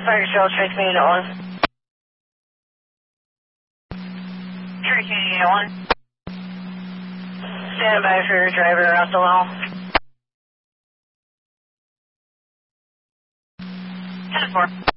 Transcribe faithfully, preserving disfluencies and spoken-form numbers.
Fire Trail, Trace me to one. Trace me to one. Stand by for your driver out the well. ten four.